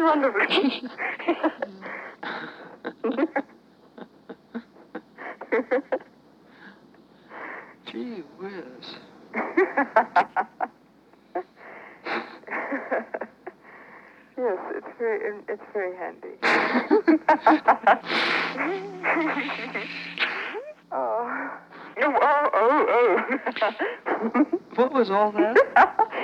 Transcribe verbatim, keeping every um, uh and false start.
wonderful. Gee whiz. Yes, it's very, it's very handy. oh. Oh, oh, oh, oh. What was all that?